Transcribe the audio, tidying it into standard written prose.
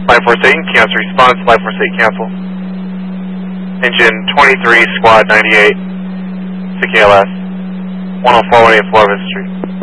Line Force 8, cancel response. Line Force 8, cancel. Engine 23, Squad 98, to KLS, 10418 Florida Street.